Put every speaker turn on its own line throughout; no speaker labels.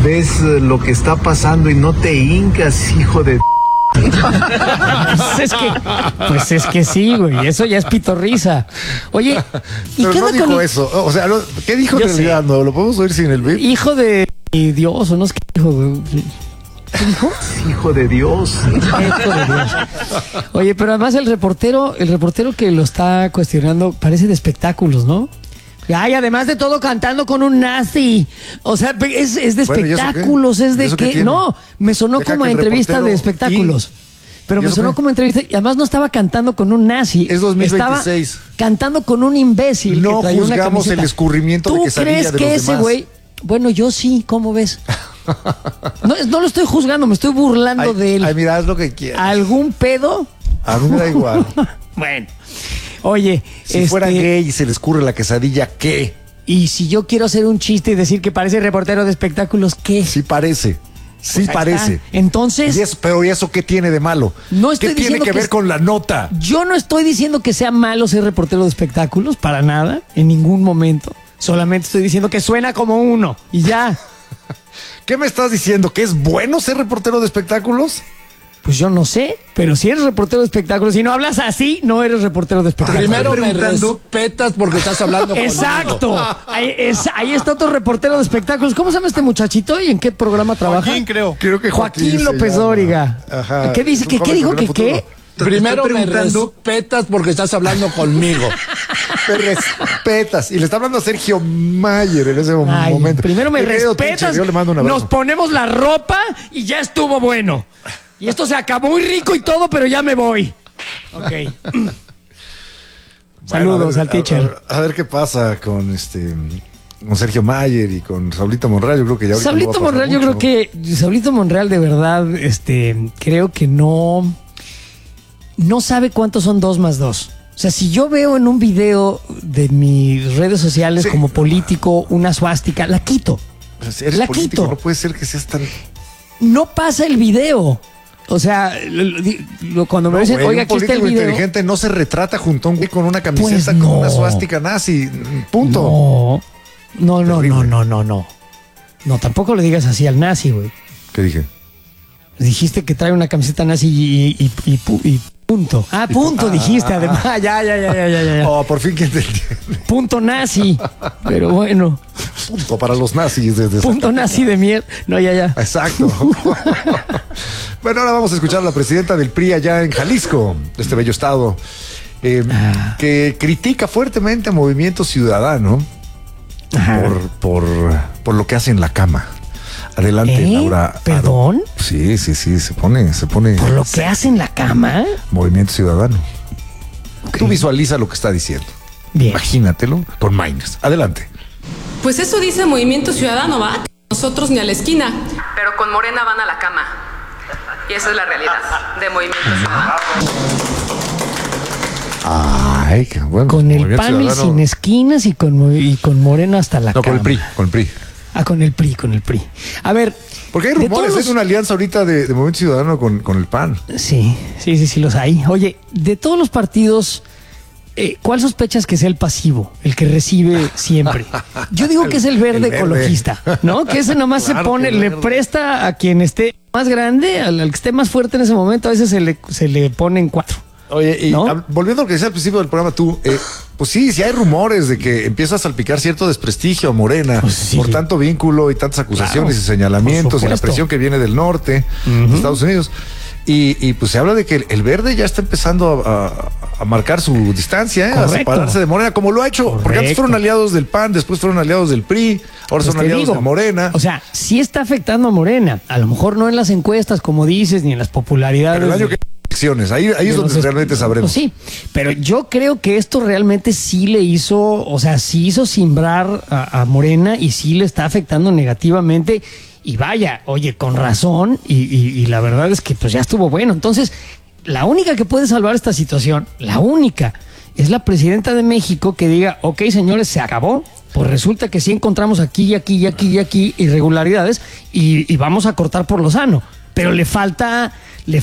ves lo que está pasando y no te hincas, hijo de...
Pues es que sí, güey, eso ya es pitorrisa. Oye, ¿y
pero
qué
no
onda
dijo
con
eso? O sea, ¿qué dijo en realidad? No, ¿lo podemos oír sin el beat?
hijo de Dios o no sé qué dijo, güey? ¿Qué dijo?
Hijo de Dios.
Hijo de Dios. Oye, pero además el reportero que lo está cuestionando parece de espectáculos, ¿no? Ay, además de todo cantando con un nazi. O sea, es de espectáculos,
¿y eso qué?
es de
¿Eso qué
qué.
tiene?
No, me sonó
Deja
como
que el
entrevista
reportero-
de espectáculos. Pero
¿Y
me
eso
sonó
qué?
como entrevista y además no estaba cantando con un nazi.
Es 2026.
Estaba cantando con un imbécil.
No
que traía una
juzgamos
camiseta.
el escurrimiento de
¿Tú
quesadilla
crees
de
que
los
ese
demás?
güey? Bueno, yo sí, ¿cómo ves? No lo estoy juzgando, me estoy burlando de él.
Ay, mira, haz lo que quieras.
¿Algún pedo?
A mí me da igual.
Bueno. Oye,
Si fuera gay y se le escurre la quesadilla, ¿qué?
y si yo quiero hacer un chiste y decir que parece reportero de espectáculos, ¿qué?
Sí parece. Sí
Pues ahí
parece.
está. Entonces,
Pero ¿y eso qué tiene de malo?
No estoy
¿Qué tiene
diciendo
que
que
ver con la nota?
yo no estoy diciendo que sea malo ser reportero de espectáculos, para nada, en ningún momento. Solamente estoy diciendo que suena como uno y ya.
¿Qué me estás diciendo? ¿Que es bueno ser reportero de espectáculos?
Pues yo no sé, pero si eres reportero de espectáculos, si no hablas así, no eres reportero de espectáculos.
Primero me
preguntando-
respetas porque estás hablando conmigo.
Exacto. Ahí está otro reportero de espectáculos. ¿Cómo se llama este muchachito y en qué programa trabaja?
Joaquín, creo.
Creo que
Joaquín
se
López
llama.
Dóriga.
Ajá.
¿Qué dice?
Es un
¿Qué
joven
dijo?
con
¿Que
gran futuro.
qué?
Primero
Te
me
estoy preguntando-
respetas porque estás hablando conmigo.
Me respetas. Y le está hablando a Sergio Mayer en ese
Ay,
momento.
primero me
Mi querido
respetas,
teacher, yo le mando un abrazo.
nos ponemos la ropa y ya estuvo bueno. Y esto se acabó muy rico y todo, pero ya me voy. Ok. Saludos al teacher.
A ver qué pasa con con Sergio Mayer y con Saulito Monreal. Yo creo que ya ahorita no va
Saulito
a pasar
Monreal, yo
mucho.
creo que Saulito Monreal de verdad, creo que no sabe cuántos son 2 más 2. O sea, si yo veo en un video de mis redes sociales
Sí.
como político una suástica, la quito.
Si eres
la
político,
quito.
no puede ser que seas tan...
No pasa el video. O sea, cuando me dicen,
Güey,
oiga,
un
aquí está el
político
video.
inteligente no se retrata junto a un güey con una camiseta
Pues
con
no.
una suástica nazi. Punto.
No,
Terrible.
No, tampoco le digas así al nazi, güey.
¿Qué dije?
Dijiste que trae una camiseta nazi y punto. Ah, punto, dijiste, además. Ya.
Oh, por fin que te entiende.
Punto nazi. Pero bueno,
Punto para los nazis desde esa-
punto nazi de mierda. No, ya.
Exacto. Bueno, ahora vamos a escuchar a la presidenta del PRI allá en Jalisco, este bello estado, que critica fuertemente a Movimiento Ciudadano
Ajá.
por lo que hace en la cama. Adelante, Laura.
¿Perdón?
Sí, se pone.
¿Por lo que hace en la cama?
Movimiento Ciudadano.
Ok.
Tú visualiza lo que está diciendo.
Bien.
Imagínatelo con Miners. Adelante.
Pues eso dice Movimiento Ciudadano, ¿va? Nosotros ni a la esquina. Pero con Morena van a la cama. Y esa es la realidad de Movimiento Ciudadano.
Ay, qué bueno.
Con el
Movimiento
panel
Ciudadano.
sin esquinas y con Morena hasta la
No,
cama.
con el PRI.
Ah, con el PRI. A ver.
Porque hay
de
rumores,
todos
es una alianza ahorita de Movimiento Ciudadano con el PAN.
Sí, los hay. Oye, de todos los partidos, ¿cuál sospechas que sea el pasivo, el que recibe siempre? Yo digo que es el verde
el verde.
ecologista, ¿no? Que ese nomás
Claro
se pone,
que el
le
verde.
presta a quien esté más grande, al que esté más fuerte en ese momento, a veces se le ponen 4.
Oye, y
¿No?
volviendo a lo que decía al principio del programa tú, pues sí hay rumores de que empieza a salpicar cierto desprestigio a Morena
Pues sí.
por tanto vínculo y tantas acusaciones
Claro,
y señalamientos
por
y la
supuesto.
presión que viene del norte de Estados Unidos. Y pues se habla de que el verde ya está empezando a marcar su distancia, a
Correcto.
separarse de Morena, como lo ha hecho, porque antes fueron
Correcto.
aliados del PAN, después fueron aliados del PRI, ahora
Pues
son
te
aliados
digo,
de Morena.
O sea, sí está afectando a Morena. A lo mejor no en las encuestas, como dices, ni en las popularidades.
Pero el año
de-
que elecciones, ahí es donde
Entonces,
realmente sabremos.
pues sí, pero yo creo que esto realmente sí le hizo, o sea, sí hizo simbrar a Morena y sí le está afectando negativamente. Y vaya, oye, con razón, y la verdad es que pues ya estuvo bueno. Entonces, la única que puede salvar esta situación, la única, es la presidenta de México que diga, ok, señores, se acabó. Pues resulta que sí encontramos aquí irregularidades y vamos a cortar por lo sano. Pero le falta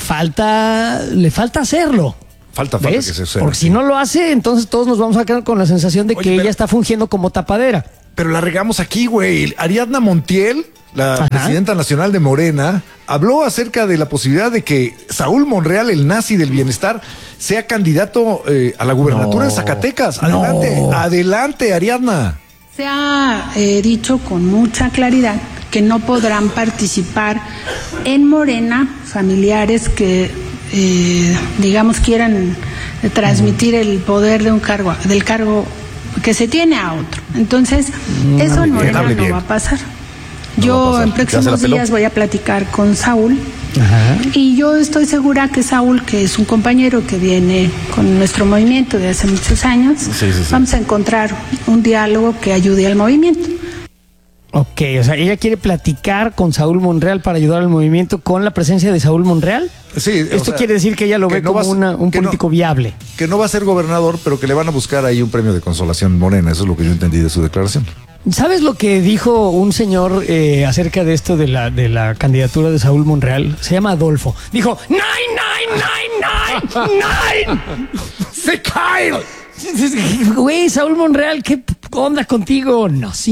hacerlo.
Falta
¿Ves?
que se suene.
Porque si no lo hace, entonces todos nos vamos a quedar con la sensación de
Oye,
que
pero-
ella está fungiendo como tapadera.
pero la regamos aquí, güey. Ariadna Montiel, la presidenta nacional de Morena, habló acerca de la posibilidad de que Saúl Monreal, el nazi del bienestar, sea candidato a la gubernatura de Zacatecas. Adelante, adelante, Ariadna.
Se ha dicho con mucha claridad que no podrán participar en Morena familiares que, digamos, quieran transmitir el poder de un cargo, del cargo que se tiene a otro. Entonces, eso en Morena no va a pasar. Yo en próximos días voy a platicar con Saúl. Y yo estoy segura que Saúl, que es un compañero que viene con nuestro movimiento de hace muchos años, vamos a encontrar un diálogo que ayude al movimiento.
Ok, o sea, ella quiere platicar con Saúl Monreal para ayudar al movimiento con la presencia de Saúl Monreal.
Sí,
esto quiere decir que ella lo ve como un político viable.
Que no va a ser gobernador, pero que le van a buscar ahí un premio de consolación Morena. Eso es lo que yo entendí de su declaración.
¿Sabes lo que dijo un señor acerca de esto de la candidatura de Saúl Monreal? Se llama Adolfo. Dijo, ¡Nine! ¡Se cae! Güey, Saúl Monreal, ¿qué onda contigo? Nací,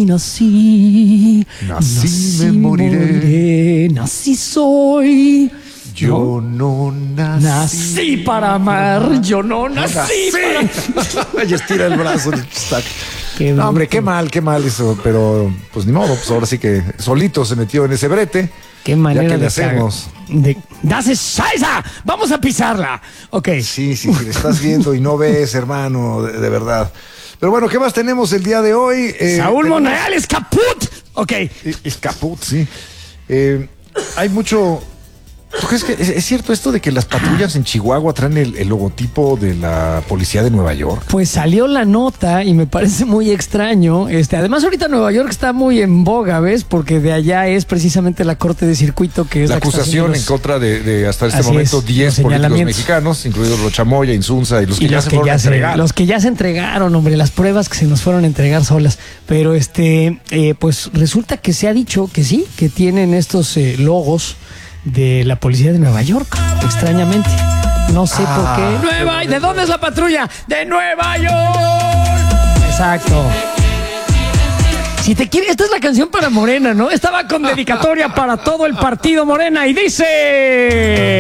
me moriré.
Nací soy.
Yo no nací.
Nací para amar. Yo no nací para...
Y estira el brazo. No, hombre, qué mal eso. Pero, pues ni modo, pues ahora sí que solito se metió en ese brete.
Qué manera
ya que
de
le hacemos.
¡Das es Scheiße! ¡Vamos a pisarla! Ok.
Sí, le estás viendo y no ves, hermano, de verdad. Pero bueno, ¿qué más tenemos el día de hoy?
Saúl Monreal es caput. Ok.
Es caput, sí. Hay mucho... ¿Tú crees que es cierto esto de que las patrullas en Chihuahua traen el logotipo de la policía de Nueva York?
Pues salió la nota y me parece muy extraño. Además, ahorita Nueva York está muy en boga, ¿ves? Porque de allá es precisamente la corte de circuito que es
la acusación en contra de hasta este momento 10 políticos mexicanos, incluidos Rochamoya, Insunza y los que ya se fueron a entregar.
Los que ya se entregaron, hombre, las pruebas que se nos fueron a entregar solas. Pero pues resulta que se ha dicho que sí, que tienen estos logos de la policía de Nueva York, extrañamente. No sé por qué. ¿De dónde es la patrulla? ¡De Nueva York! Exacto. Si te quieres, esta es la canción para Morena, ¿no? Estaba con dedicatoria para todo el partido Morena y dice...